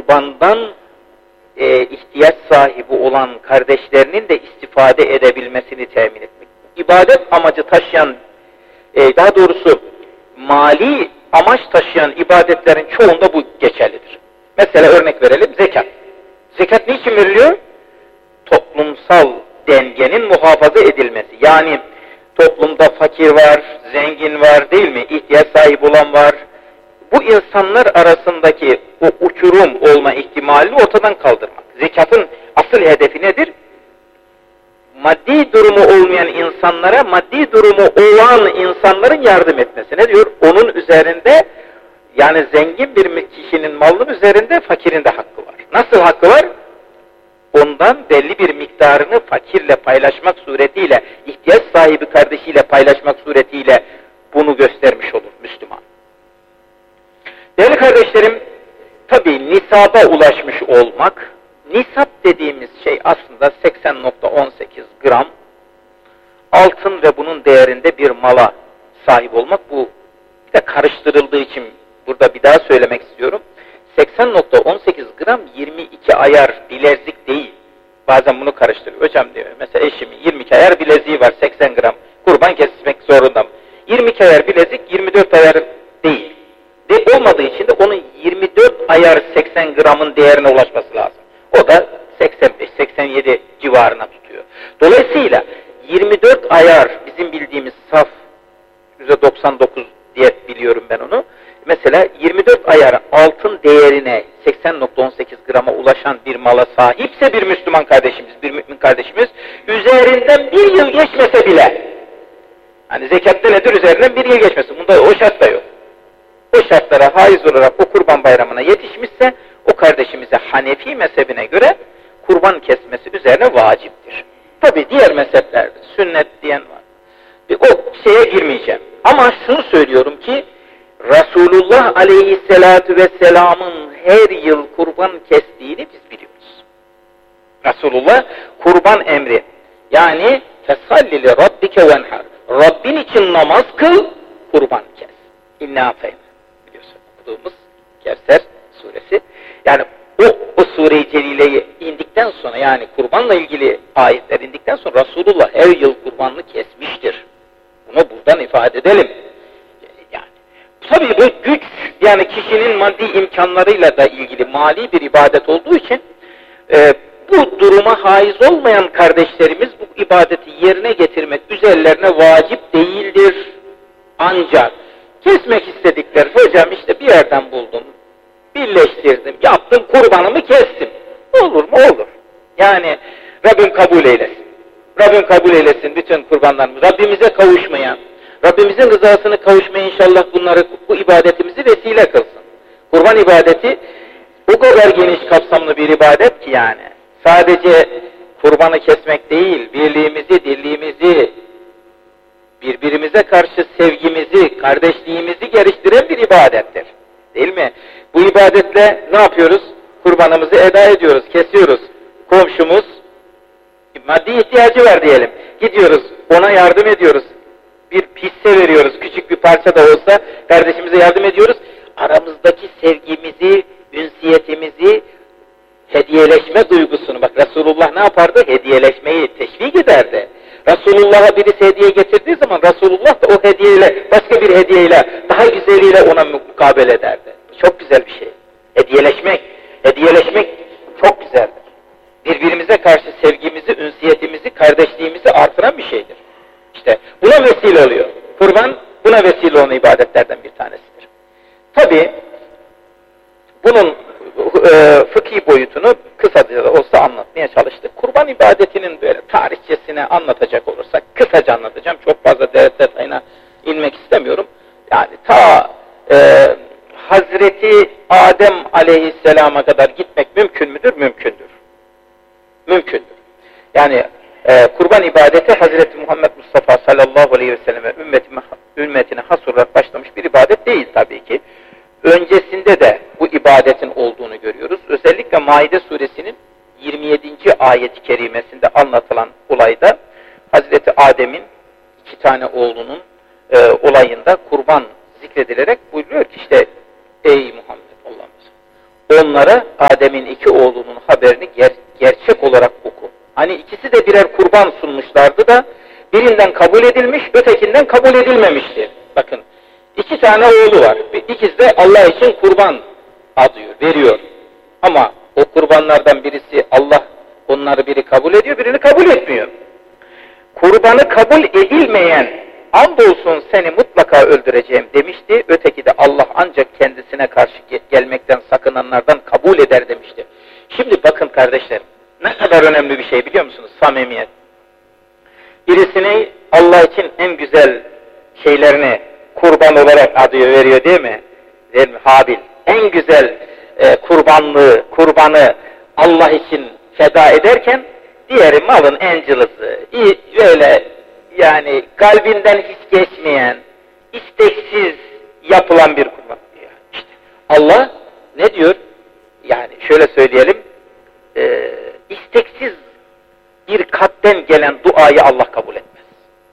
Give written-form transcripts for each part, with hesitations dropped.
kurbandan ihtiyaç sahibi olan kardeşlerinin de istifade edebilmesini temin etmek. İbadet amacı taşıyan, daha doğrusu mali amaç taşıyan ibadetlerin çoğunda bu geçerlidir. Mesela örnek verelim, zekat. Zekat niçin veriliyor? Toplumsal dengenin muhafaza edilmesi. Yani toplumda fakir var, zengin var değil mi? İhtiyaç sahibi olan var. Bu insanlar arasındaki o uçurum olma ihtimalini ortadan kaldırmak. Zekatın asıl hedefi nedir? Maddi durumu olmayan insanlara maddi durumu olan insanların yardım etmesi. Ne diyor? Onun üzerinde, yani zengin bir kişinin malının üzerinde fakirin de hakkı var. Nasıl hakkı var? Ondan belli bir miktarını fakirle paylaşmak suretiyle, ihtiyaç sahibi kardeşiyle paylaşmak suretiyle bunu göstermiş olur Müslüman. Değerli kardeşlerim, tabi nisaba ulaşmış olmak, nisap dediğimiz şey aslında 80.18 gram altın ve bunun değerinde bir mala sahip olmak. Bu bir de karıştırıldığı için burada bir daha söylemek istiyorum. 80.18 gram 22 ayar bilezik değil. Bazen bunu karıştırıyor. Hocam diyor, mesela eşimin 22 ayar bileziği var, 80 gram kurban kesmek zorunda mı? 22 ayar bilezik 24 ayar değil. Olmadığı için de onun 24 ayar 80 gramın değerine ulaşması lazım. O da 85-87 civarına tutuyor. Dolayısıyla 24 ayar bizim bildiğimiz saf %99 diye biliyorum ben onu. Mesela 24 ayar altın değerine 80.18 grama ulaşan bir mala sahipse bir Müslüman kardeşimiz, bir mümin kardeşimiz, üzerinden bir yıl geçmese bile, hani zekatta nedir? Üzerinden bir yıl geçmesin. Bunda o şart da yok. O şartlara haiz olarak o kurban bayramına yetişmişse, o kardeşimize Hanefi mezhebine göre kurban kesmesi üzerine vaciptir. Tabi diğer mezheplerde sünnet diyen var. O şeye girmeyeceğim. Ama şunu söylüyorum ki, Resulullah Aleyhisselatü Vesselam'ın her yıl kurban kestiğini biz biliyoruz. Resulullah kurban emri, yani fesalli li rabbike venhar, Rabbin için namaz kıl, kurban kes. İnna afeyna, biliyorsun okuduğumuz Kevser suresi. Yani o sure-i celileyi indikten sonra, yani kurbanla ilgili ayetler indikten sonra Resulullah her yıl kurbanını kesmiştir. Bunu buradan ifade edelim. Tabii bu güç, yani kişinin maddi imkanlarıyla da ilgili mali bir ibadet olduğu için bu duruma haiz olmayan kardeşlerimiz bu ibadeti yerine getirmek üzerlerine vacip değildir. Ancak kesmek istedikleri, hocam işte bir yerden buldum, birleştirdim, yaptım, kurbanımı kestim. Olur mu? Olur. Yani Rabbim kabul eylesin. Rabbim kabul eylesin bütün kurbanlarımızı. Rabbimize kavuşmaya, Rabbimizin rızasını kavuşmaya inşallah bu ibadetimizi vesile kılsın. Kurban ibadeti o kadar geniş kapsamlı bir ibadet ki yani. Sadece kurbanı kesmek değil, birliğimizi, dirliğimizi, birbirimize karşı sevgimizi, kardeşliğimizi geliştiren bir ibadettir. Değil mi? Bu ibadetle ne yapıyoruz? Kurbanımızı eda ediyoruz, kesiyoruz. Komşumuz maddi ihtiyacı var diyelim. Gidiyoruz, ona yardım ediyoruz. Bir hisse veriyoruz, küçük bir parça da olsa kardeşimize yardım ediyoruz. Aramızdaki sevgimizi, ünsiyetimizi, hediyeleşme duygusunu, bak Resulullah ne yapardı? Hediyeleşmeyi teşvik ederdi. Resulullah'a birisi hediye getirdiği zaman Resulullah da o hediyeyle, başka bir hediyeyle, daha güzeliyle ona mukabele ederdi. Çok güzel bir şey. Hediyeleşmek çok güzeldir. Birbirimize karşı sevgimizi, ünsiyetimizi, kardeşliğimizi artıran bir şeydir. İşte buna vesile oluyor. Kurban buna vesile olan ibadetlerden bir tanesidir. Tabi bunun fıkhi boyutunu kısaca da olsa anlatmaya çalıştık. Kurban ibadetinin böyle tarihçesine anlatacak olursak, kısaca anlatacağım. Çok fazla detayına inmek istemiyorum. Yani ta Hazreti Adem Aleyhisselam'a kadar gitmek mümkün müdür? Mümkündür. Mümkündür. Yani kurban ibadeti Hazreti Muhammed Mustafa sallallahu aleyhi ve selleme ümmetine has olarak başlamış bir ibadet değil tabii ki. Öncesinde de bu ibadetin olduğunu görüyoruz. Özellikle Maide suresinin 27. ayet-i kerimesinde anlatılan olayda Hazreti Adem'in 2 tane oğlunun olayında kurban zikredilerek buyuruyor ki işte ey Muhammed Allah'ım onlara Adem'in iki oğlunun haberini gerçek olarak oku. Hani ikisi de birer kurban sunmuşlardı da birinden kabul edilmiş, ötekinden kabul edilmemişti. Bakın, iki tane oğlu var. İkisi de Allah için kurban adıyor, veriyor. Ama o kurbanlardan birisi Allah onları biri kabul ediyor, birini kabul etmiyor. Kurbanı kabul edilmeyen, andolsun seni mutlaka öldüreceğim demişti. Öteki de Allah ancak kendisine karşı gelmekten sakınanlardan kabul eder demişti. Şimdi bakın kardeşlerim, ne kadar önemli bir şey biliyor musunuz? Samimiyet. Birisini Allah için en güzel şeylerini kurban olarak adıyor, veriyor değil mi? Değil mi? Habil. En güzel kurbanı Allah için feda ederken diğeri malın en cılızı, böyle yani kalbinden hiç geçmeyen, isteksiz yapılan bir kurban. İşte Allah ne diyor? Yani şöyle söyleyelim, isteksiz bir kalpten gelen duayı Allah kabul etmez.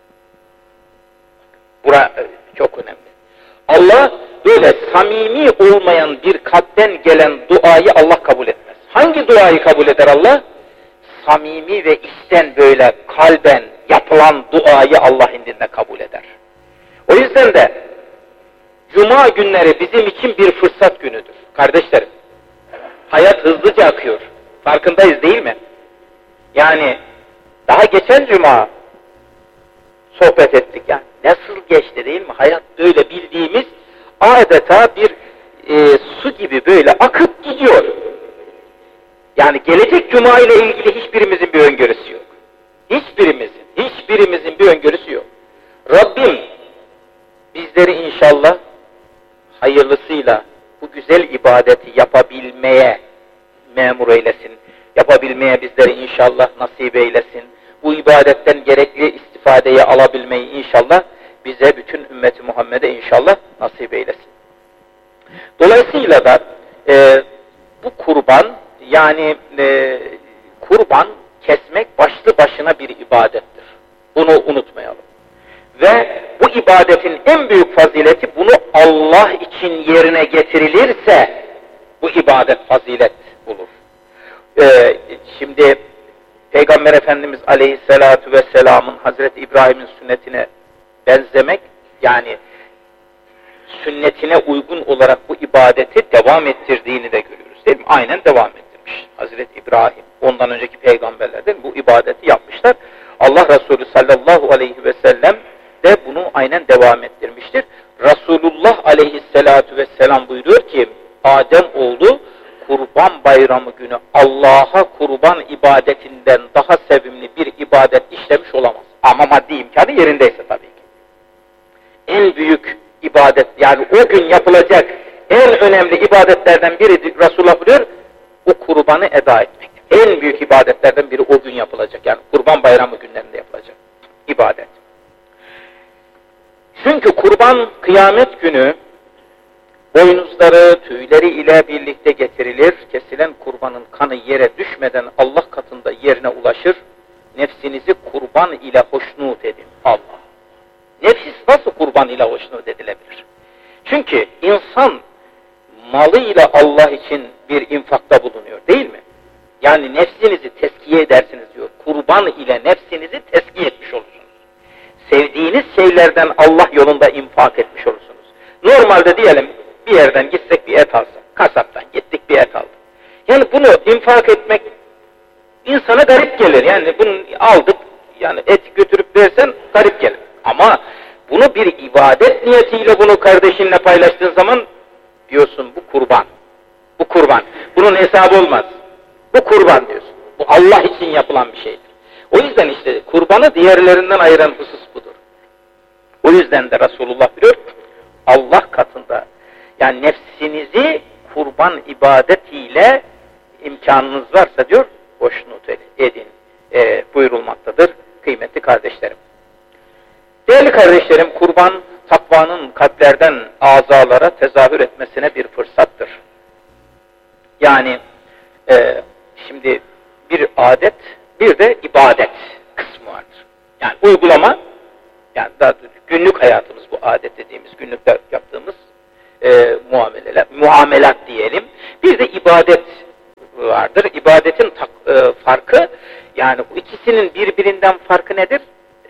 Bura çok önemli. Allah böyle samimi olmayan bir kalpten gelen duayı Allah kabul etmez. Hangi duayı kabul eder Allah? Samimi ve içten böyle kalben yapılan duayı Allah indinde kabul eder. O yüzden de Cuma günleri bizim için bir fırsat günüdür. Kardeşlerim, hayat hızlıca akıyor. Farkındayız değil mi? Yani daha geçen Cuma sohbet ettik ya. Nasıl geçti değil mi? Hayat böyle bildiğimiz adeta bir su gibi böyle akıp gidiyor. Yani gelecek Cuma ile ilgili hiçbirimizin bir öngörüsü yok. Hiçbirimizin bir öngörüsü yok. Rabbim bizleri inşallah hayırlısıyla bu güzel ibadeti yapabilmeye memur eylesin. Yapabilmeye bizleri inşallah nasip eylesin. Bu ibadetten gerekli istifadeyi alabilmeyi inşallah bize, bütün ümmeti Muhammed'e inşallah nasip eylesin. Dolayısıyla da bu kurban, yani kurban kesmek başlı başına bir ibadettir. Bunu unutmayalım. Ve bu ibadetin en büyük fazileti, bunu Allah için yerine getirilirse bu ibadet fazilet bulur. Şimdi Peygamber Efendimiz Aleyhisselatü Vesselam'ın Hazreti İbrahim'in sünnetine benzemek, yani sünnetine uygun olarak bu ibadeti devam ettirdiğini de görüyoruz değil mi? Aynen devam ettirmiş Hazreti İbrahim. Ondan önceki peygamberlerden bu ibadeti yapmışlar. Allah Resulü sallallahu aleyhi ve sellem de bunu aynen devam ettirmiştir. Resulullah aleyhissalatu vesselam buyuruyor ki, Adem oğlu Kurban Bayramı günü Allah'a kurban ibadetinden daha sevimli bir ibadet işlemiş olamaz. Ama maddi imkanı yerindeyse tabii ki. En büyük ibadet, yani o gün yapılacak en önemli ibadetlerden biri Resulullah buyuruyor, o kurbanı eda etmek. En büyük ibadetlerden biri o gün yapılacak. Yani Kurban Bayramı günlerinde yapılacak ibadet. Çünkü kurban kıyamet günü boynuzları, tüyleri ile birlikte getirilir. Kesilen kurbanın kanı yere düşmeden Allah katında yerine ulaşır. Nefsinizi kurban ile hoşnut edin. Allah. Nefis nasıl kurban ile hoşnut edilebilir? Çünkü insan malıyla Allah için bir infakta bulunuyor değil mi? Yani nefsinizi teskiye edersiniz diyor. Kurban ile nefsinizi teskiye etmiş olursunuz. Sevdiğiniz şeylerden Allah yolunda infak etmiş olursunuz. Normalde diyelim bir yerden gitsek bir et alsak. Kasaptan gittik bir et aldık. Yani bunu infak etmek insana garip gelir. Yani bunu aldık, yani et götürüp versen garip gelir. Ama bunu bir ibadet niyetiyle bunu kardeşinle paylaştığın zaman diyorsun bu kurban. Bu kurban. Bunun hesabı olmaz. Bu kurban diyorsun. Bu Allah için yapılan bir şeydir. O yüzden işte kurbanı diğerlerinden ayıran husus budur. O yüzden de Resulullah diyor, Allah katında yani nefsinizi kurban ibadetiyle imkanınız varsa diyor, hoşnut edin buyurulmaktadır kıymetli kardeşlerim. Değerli kardeşlerim, kurban takvanın kalplerden azalara tezahür etmesine bir fırsattır. Yani şimdi bir adet, bir de ibadet kısmı vardır. Yani uygulama, yani daha günlük hayatımız, bu adet dediğimiz günlükte yaptığımız muamelat diyelim. Bir de ibadet vardır. İbadetin farkı, yani bu ikisinin birbirinden farkı nedir?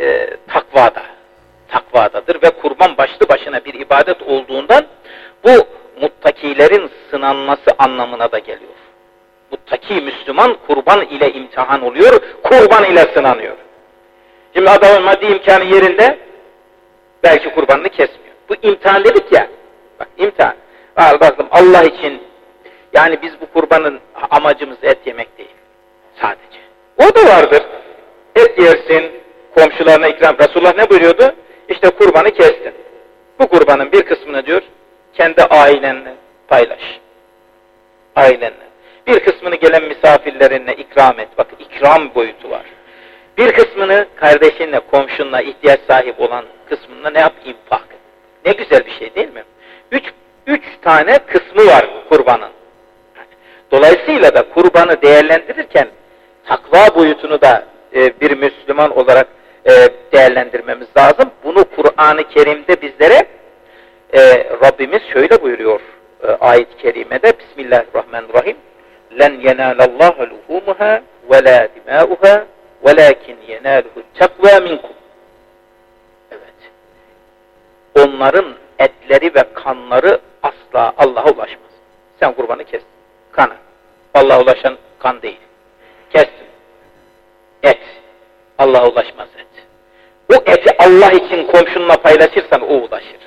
Takvadadır ve kurban başlı başına bir ibadet olduğundan bu muttakilerin sınanması anlamına da geliyor. Muttaki Müslüman kurban ile imtihan oluyor, kurban ile sınanıyor. Şimdi adamın maddi imkanı yerinde, belki kurbanını kesmiyor. Bu imtihan dedik ya, bak imtihan. Al bakalım, Allah için, yani biz bu kurbanın amacımız et yemek değil sadece. O da vardır. Et yersin, komşularına ikram. Resulullah ne buyuruyordu? İşte kurbanı kestin. Bu kurbanın bir kısmını diyor, kendi ailenle paylaş. Ailenle. Bir kısmını gelen misafirlerine ikram et. Bak, ikram boyutu var. Bir kısmını kardeşinle, komşunla, ihtiyaç sahibi olan kısmına ne yap? İnfak et. Ne güzel bir şey değil mi? Üç tane kısmı var kurbanın. Dolayısıyla da kurbanı değerlendirirken takva boyutunu da bir Müslüman olarak değerlendirmemiz lazım. Bunu Kur'an-ı Kerim'de bizlere Rabbimiz şöyle buyuruyor ayet-i kerimede. Bismillahirrahmanirrahim. لَنْ يَنَالَ اللّٰهَ لُحُومُهَا وَلَا دِمَاؤُهَا وَلَاكِنْ يَنَالُهُ التَّقْوَى مِنْكُمْ. Evet. Onların etleri ve kanları asla Allah'a ulaşmaz. Sen kurbanı kestin. Kana. Allah'a ulaşan kan değil. Kestin. Et. Allah'a ulaşmaz et. O eti Allah için komşunla paylaşırsan o ulaşır.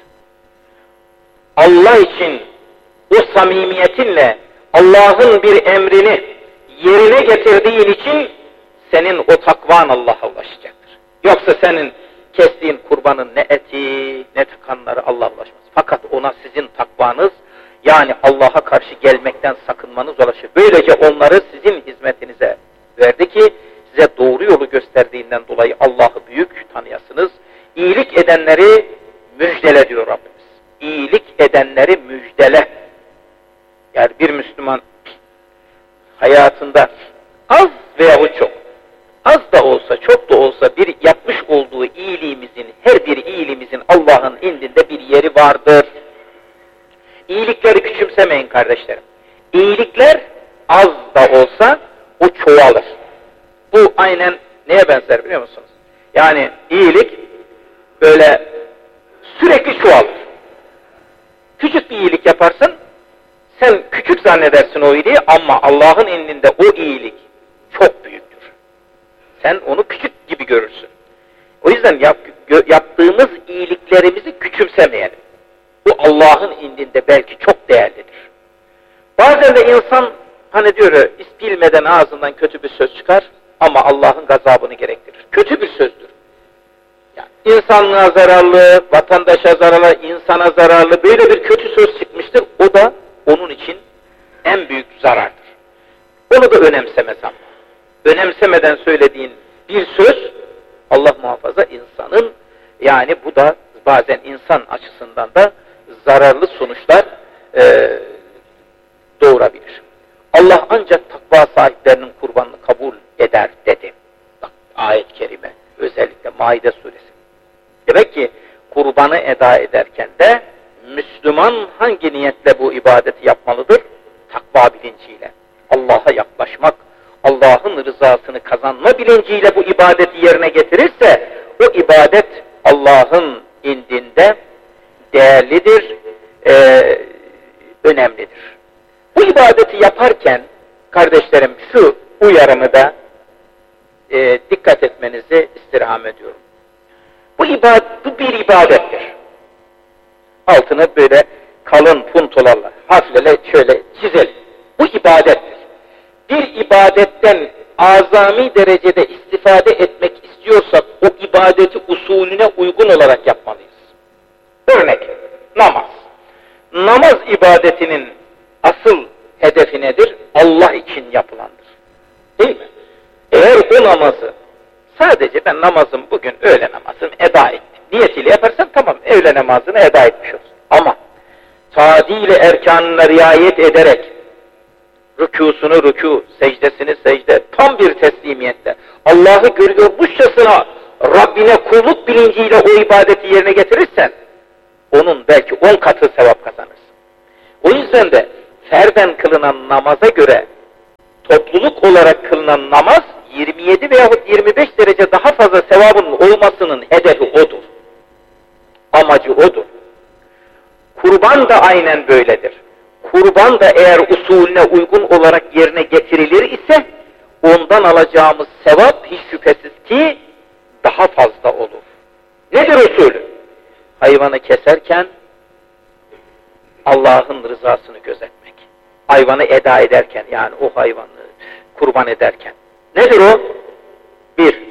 Allah için o samimiyetinle Allah'ın bir emrini yerine getirdiğin için senin o takvan Allah'a ulaşacaktır. Yoksa senin kestiğin kurbanın ne eti ne kanları Allah'a ulaşmaz. Fakat ona sizin takvanız, yani Allah'a karşı gelmekten sakınmanız ulaşır. Böylece onları sizin hizmetinize verdi ki size doğru yolu gösterdiğinden dolayı Allah'ı büyük tanıyasınız. İyilik edenleri müjdele diyor Rabbimiz. İyilik edenleri müjdele. Yani bir Müslüman hayatında az veya çok, az da olsa çok da olsa bir yapmış olduğu iyiliğimizin, her bir iyiliğimizin Allah'ın indinde bir yeri vardır. İyilikleri küçümsemeyin kardeşlerim. İyilikler az da olsa o çoğalır. Bu aynen neye benzer biliyor musunuz? Yani iyilik böyle sürekli çoğalır. Küçük bir iyilik yaparsın, sen küçük zannedersin o iyiliği ama Allah'ın indinde o iyilik çok büyüktür. Sen onu küçük gibi görürsün. O yüzden yaptığımız iyiliklerimizi küçümsemeyelim. Bu Allah'ın indinde belki çok değerlidir. Bazen de insan hani diyor ya, bilmeden ağzından kötü bir söz çıkar ama Allah'ın gazabını gerektirir. Kötü bir sözdür. Yani insanlığa zararlı, vatandaşa zararlı, insana zararlı böyle bir kötü söz çıkmıştır. O da onun için en büyük zarardır. Onu da önemsemez ama. Önemsemeden söylediğin bir söz Allah muhafaza insanın, yani bu da bazen insan açısından da zararlı sonuçlar doğurabilir. Allah ancak takva sahiplerinin kurbanını kabul eder dedi. Bak ayet-i kerime, özellikle Maide suresi. Demek ki kurbanı eda ederken de Müslüman hangi niyetle bu ibadeti yapmalıdır? Takva bilinciyle. Allah'a yaklaşmak, Allah'ın rızasını kazanma bilinciyle bu ibadeti yerine getirirse o ibadet Allah'ın indinde değerlidir, önemlidir. Bu ibadeti yaparken kardeşlerim şu uyarımı da dikkat etmenizi istirham ediyorum. Bu bir ibadettir. Altını böyle kalın puntolarla, hafifle şöyle çizelim. Bu ibadettir. Bir ibadetten azami derecede istifade etmek istiyorsak o ibadeti usulüne uygun olarak yapmalıyız. Örnek, namaz. Namaz ibadetinin asıl hedefi nedir? Allah için yapılandır. Değil mi? Eğer o namazı sadece ben namazım bugün öğle namazını eda ettim niyetiyle yaparsan tamam, öğle namazını eda etmiş olsun. Ama tadil-i erkanına riayet ederek rükûsunu rükû, secdesini secde, tam bir teslimiyetle Allah'ı görüyormuşçasına Rabbine kulluk bilinciyle o ibadeti yerine getirirsen onun belki 10 katı sevap kazanırsın. O yüzden de ferden kılınan namaza göre topluluk olarak kılınan namaz 27 veyahut 25 derece daha fazla sevabının olmasının hedefi odur. Amacı odur. Kurban da aynen böyledir. Kurban da eğer usulüne uygun olarak yerine getirilir ise ondan alacağımız sevap hiç şüphesiz ki daha fazla olur. Nedir usulü? Hayvanı keserken Allah'ın rızasını gözetmek. Hayvanı eda ederken, yani o hayvanı kurban ederken. Nedir o? Bir,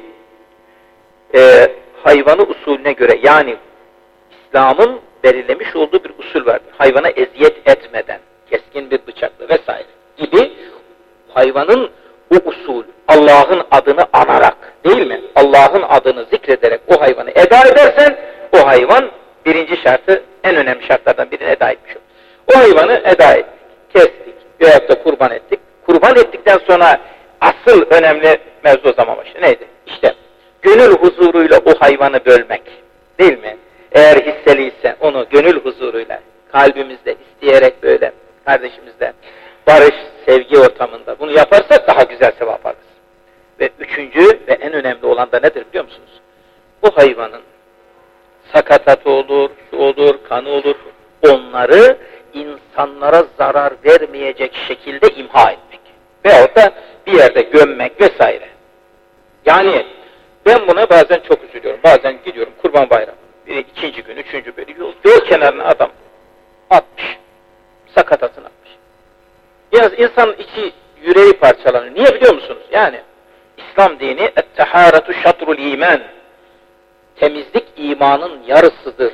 hayvanı usulüne göre, yani İslam'ın belirlemiş olduğu bir usul vardır. Hayvana eziyet etmeden, keskin bir bıçakla vesaire gibi hayvanın o usul, Allah'ın adını anarak, değil mi? Allah'ın adını zikrederek o hayvanı eda edersen, o hayvan birinci şartı, en önemli şartlardan birini eda etmiş olur. O hayvanı eda ettik, kestik veyahut da kurban ettik. Kurban ettikten sonra asıl önemli mevzu o zaman başlıyor. Neydi? İşte gönül huzuruyla o hayvanı bölmek, değil mi? Eğer hisseliyse onu gönül huzuruyla, kalbimizde isteyerek böyle kardeşimizle barış, sevgi ortamında bunu yaparsak daha güzel sevap alırız. Ve üçüncü ve en önemli olan da nedir biliyor musunuz? Bu hayvanın sakatatı olur, şu olur, kanı olur. Onları insanlara zarar vermeyecek şekilde imha etmek. Veyahut da bir yerde gömmek vesaire. Yani ben buna bazen çok üzülüyorum. Bazen gidiyorum Kurban Bayramı. İkinci gün, üçüncü gün yol kenarına adam atmış. Sakatatını atmış. Yalnız insanın içi, yüreği parçalanıyor. Niye biliyor musunuz? Yani İslam dini et-teharatu şatrul iman. Temizlik imanın yarısıdır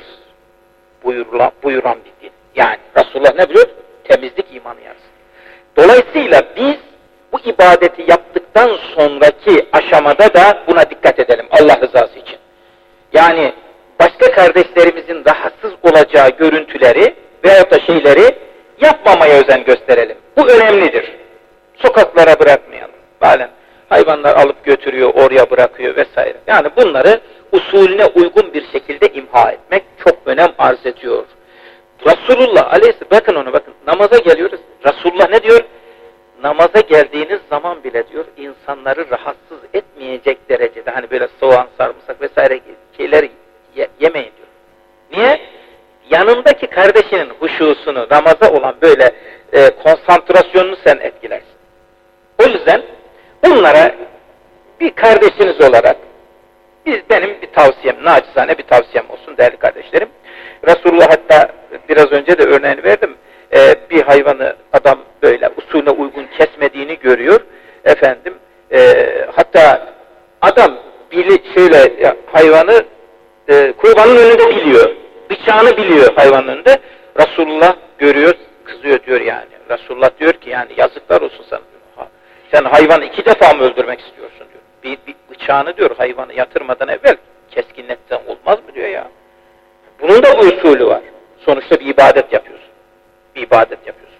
buyuran bir din. Yani Resulullah ne buyuruyor? Temizlik imanın yarısı. Dolayısıyla biz bu ibadeti yaptıktan sonraki aşamada da buna dikkat edelim Allah rızası için. Yani başka kardeşlerimizin rahatsız olacağı görüntüleri veyahut da şeyleri yapmamaya özen gösterelim. Bu önemlidir. Sokaklara bırakmayalım. Bazen hayvanlar alıp götürüyor, oraya bırakıyor vesaire. Yani bunları usulüne uygun bir şekilde imha etmek çok önem arz ediyor. Resulullah aleyhisselam, bakın ona bakın, namaza geliyoruz. Resulullah ne diyor? Namaza geldiğiniz zaman bile diyor, insanları rahatsız etmeyecek derecede, hani böyle soğan, sarımsak vesaire şeyler yemeyin diyor. Niye? Yanındaki kardeşinin huşusunu, namaza olan böyle konsantrasyonunu sen etkilersin. O yüzden bunlara bir kardeşiniz olarak benim bir tavsiyem, naçizane bir tavsiyem olsun değerli kardeşlerim. Resulullah hatta biraz önce de örneğini verdim. Bir hayvanı adam böyle usulüne uygun kesmediğini görüyor. Efendim, hatta adam şöyle hayvanı kurbanın önünde biliyor. Bıçağını biliyor hayvanın önünde. Resulullah görüyor, kızıyor diyor yani. Resulullah diyor ki yani yazıklar olsun sana diyor. Sen hayvanı 2 defa mı öldürmek istiyorsun diyor. Bir bıçağını diyor hayvanı yatırmadan evvel keskinletten olmaz mı diyor ya. Bunun da bu usulü var. Sonuçta bir ibadet yapıyorsun. Bir ibadet yapıyorsun.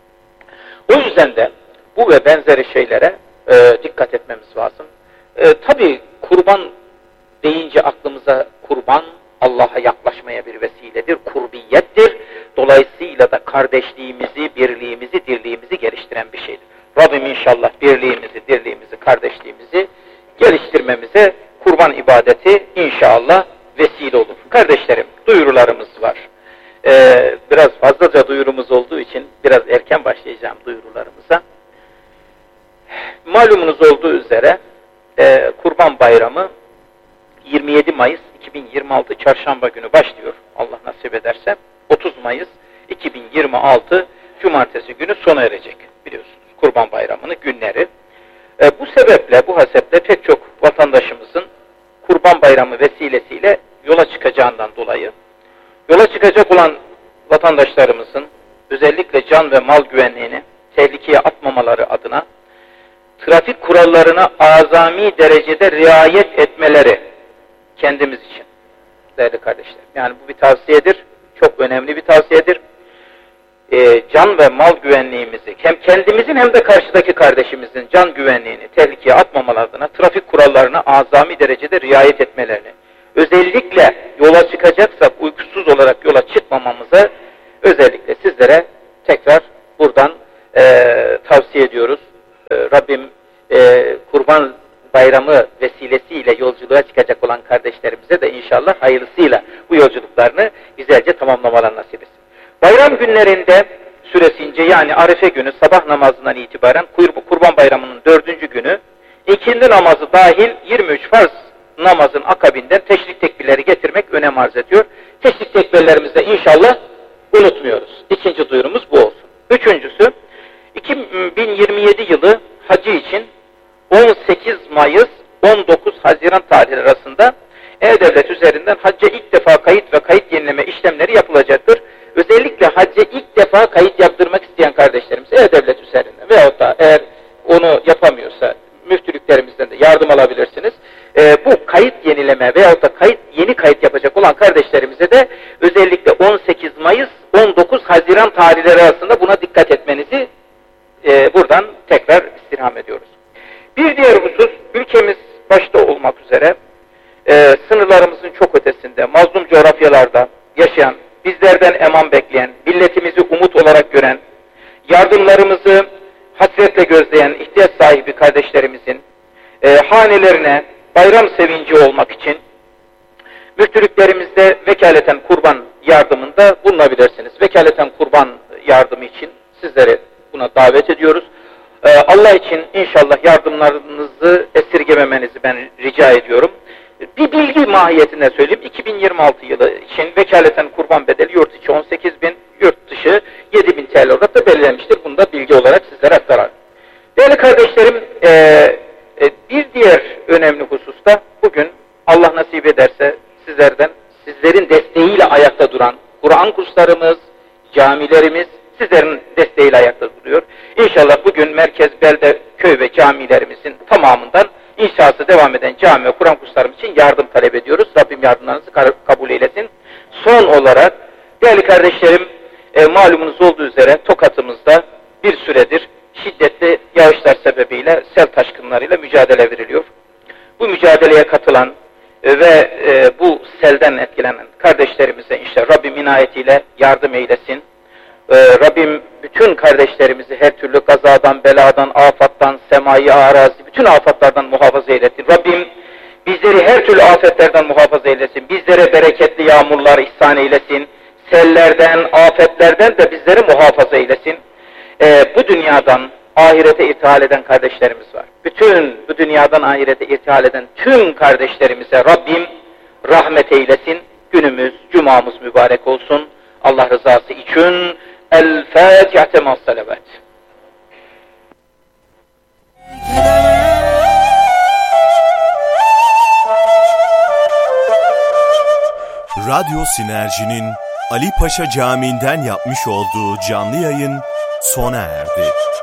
O yüzden de bu ve benzeri şeylere dikkat etmemiz lazım. Tabii kurban deyince aklımıza kurban Allah'a yaklaşmaya bir vesiledir, kurbiyettir. Dolayısıyla da kardeşliğimizi, birliğimizi, dirliğimizi geliştiren bir şeydir. Rabbim inşallah birliğimizi, dirliğimizi, kardeşliğimizi geliştirmemize kurban ibadeti inşallah vesile olur. Kardeşlerim, duyurularımız var. Biraz fazlaca duyurumuz olduğu için biraz erken başlayacağım duyurularımıza. Malumunuz olduğu üzere Kurban Bayramı 27 Mayıs 2026 Çarşamba günü başlıyor. Allah nasip ederse 30 Mayıs 2026 Cumartesi günü sona erecek biliyorsunuz. Kurban Bayramı'nın günleri. Bu sebeple, bu haseple pek çok vatandaşımızın Kurban Bayramı vesilesiyle yola çıkacağından dolayı yola çıkacak olan vatandaşlarımızın özellikle can ve mal güvenliğini tehlikeye atmamaları adına trafik kurallarına azami derecede riayet etmeleri kendimiz için değerli kardeşler. Yani bu bir tavsiyedir. Çok önemli bir tavsiyedir. Can ve mal güvenliğimizi hem kendimizin hem de karşıdaki kardeşimizin can güvenliğini tehlikeye atmamaları adına trafik kurallarına azami derecede riayet etmelerini, özellikle yola çıkacaksak uykusuz olarak yola çıkmamamıza özellikle sizlere tekrar buradan tavsiye ediyoruz. Rabbim Kurban Bayramı vesilesiyle yolculuğa çıkacak olan kardeşlerimize de inşallah hayırlısıyla bu yolculuklarını güzelce tamamlamalarını nasip etsin. Bayram günlerinde süresince, yani Arefe günü sabah namazından itibaren Kurban Bayramı'nın 4. günü ikindi namazı dahil 23 farz namazın akabinden teşrik tekbirleri getirmek önem arz ediyor. Teşrik tekbirlerimizi de inşallah unutmuyoruz. İkinci duyurumuz bu olsun. Üçüncüsü, 2027 yılı hacı için 18 Mayıs 19 Haziran tarihleri arasında E-Devlet üzerinden hacca ilk defa kayıt ve kayıt yenileme işlemleri yapılacaktır. Özellikle hacca ilk defa kayıt yaptırmak isteyen kardeşlerimiz E-Devlet üzerinden veyahut da eğer onu yapamıyorsa müftülüklerimizden de yardım alabilirsiniz. Bu kayıt yenileme veyahut da yeni kayıt yapacak olan kardeşlerimize de özellikle 18 Mayıs 19 Haziran tarihleri arasında buna dikkat etmenizi buradan tekrar istirham ediyoruz. Bir diğer husus, ülkemiz başta olmak üzere sınırlarımızın çok ötesinde, mazlum coğrafyalarda yaşayan, bizlerden eman bekleyen, milletimizi umut olarak gören, yardımlarımızı hasretle gözleyen ihtiyaç sahibi kardeşlerimizin hanelerine bayram sevinci olmak için müftülüklerimizde vekaleten kurban yardımında bulunabilirsiniz. Vekaleten kurban yardımı için sizleri buna davet ediyoruz. Allah için inşallah yardımlarınızı esirgememenizi ben rica ediyorum. Bir bilgi mahiyetinde söyleyeyim. 2026 yılı için vekaleten kurban bedeli yurt içi 18.000, yurt dışı 7.000 TL olarak da belirlenmiştir. Bunu da bilgi olarak sizlere aktararım. Değerli kardeşlerim, bir diğer önemli hususta bugün Allah nasip ederse sizlerin desteğiyle ayakta duran Kur'an kurslarımız, camilerimiz sizlerin desteğiyle ayakta duruyor. İnşallah bugün merkez, belde, köy ve camilerimizin tamamından inşası devam eden cami ve Kur'an kurslarımız için yardım talep ediyoruz. Rabbim yardımlarınızı kabul eylesin. Son olarak değerli kardeşlerim, malumunuz olduğu üzere Tokat'ımızda bir süredir şiddetli yağışlar sebebiyle sel taşkınlarıyla mücadele veriliyor. Bu mücadeleye katılan ve bu selden etkilenen kardeşlerimize inşallah Rabbim inayetiyle yardım eylesin. Rabbim bütün kardeşlerimizi her türlü kazadan, beladan, afattan, semai, arazi, bütün afatlardan muhafaza eylesin. Rabbim bizleri her türlü afetlerden muhafaza eylesin. Bizlere bereketli yağmurlar ihsan eylesin. Sellerden, afetlerden de bizleri muhafaza eylesin. Bu dünyadan ahirete irtihal eden kardeşlerimiz var. Bütün bu dünyadan ahirete irtihal eden tüm kardeşlerimize Rabbim rahmet eylesin. Günümüz, cumamız mübarek olsun. Allah rızası için El-Fatiha ma'as-salavat. Radyo Sinerji'nin Ali Paşa Camii'nden yapmış olduğu canlı yayın sona erdi.